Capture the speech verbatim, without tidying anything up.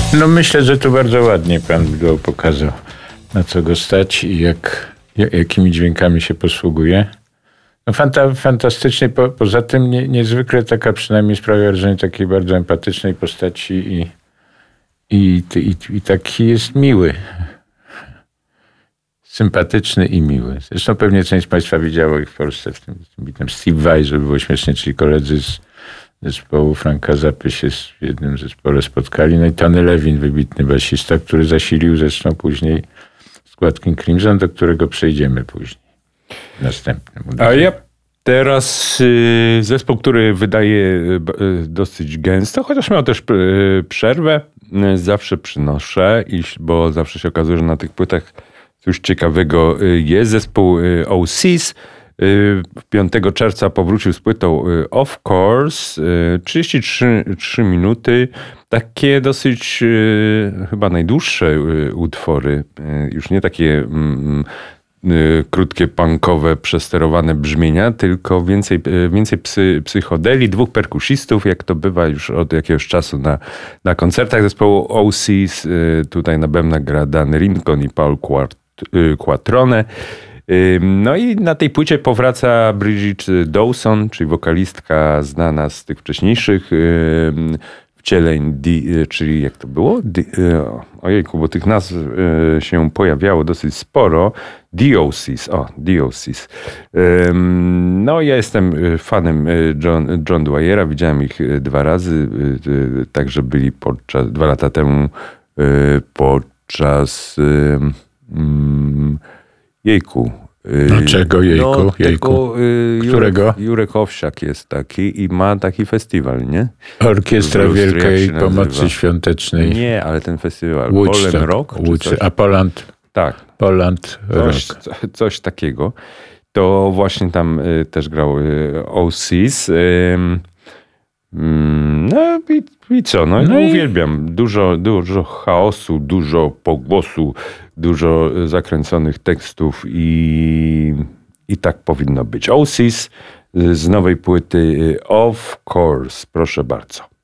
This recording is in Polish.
No myślę, że tu bardzo ładnie pan Bydło pokazał, na co go stać i jak, jak, jakimi dźwiękami się posługuje. No fanta, fantastycznie, po, poza tym nie, niezwykle taka, przynajmniej sprawia wrażenie takiej bardzo empatycznej postaci i, i, i, i taki jest miły. Sympatyczny i miły. Zresztą pewnie część z państwa widziało ich w Polsce w tym, tym bitem Steve Vai, żeby było śmiesznie, czyli koledzy z zespołu Franka Zappy się w jednym zespole spotkali. No i Tony Levin, wybitny basista, który zasilił zresztą później skład King Crimson, do którego przejdziemy później. Następnym. A ja teraz y, zespół, który wydaje y, dosyć gęsto, chociaż miał też y, przerwę, y, zawsze przynoszę, iż, bo zawsze się okazuje, że na tych płytach coś ciekawego y, jest. Zespół y, Oasis piątego czerwca powrócił z płytą Of Course, trzydzieści trzy minuty, takie dosyć chyba najdłuższe utwory, już nie takie mm, krótkie, punkowe, przesterowane brzmienia, tylko więcej, więcej psy, psychodeli, dwóch perkusistów, jak to bywa już od jakiegoś czasu na, na koncertach zespołu Oasis. Tutaj na bębnach gra Dan Rincon i Paul Quattrone. No i na tej płycie powraca Bridget Dawson, czyli wokalistka znana z tych wcześniejszych wcieleń, czyli jak to było? Ojejku, bo tych nazw się pojawiało dosyć sporo. Oasis, o, Oasis. No ja jestem fanem John, John Dwyera, widziałem ich dwa razy, także byli podczas, dwa lata temu podczas... Jejku. No czego jejku? No, jejku? Tego, y, Którego? Jurek, Jurek Owsiak jest taki i ma taki festiwal, nie? Orkiestra Lustry, Wielkiej Pomocy Świątecznej. Nie, ale ten festiwal. Woodstock, Poland Rock? Woodstock, a Poland, Tak. Poland Coś, Rock. co, coś takiego. To właśnie tam y, też grał y, Oasis. Y, No i, i co? No, no i uwielbiam. Dużo, dużo chaosu, dużo pogłosu, dużo zakręconych tekstów i, i tak powinno być. Oasis z nowej płyty Of Course. Proszę bardzo.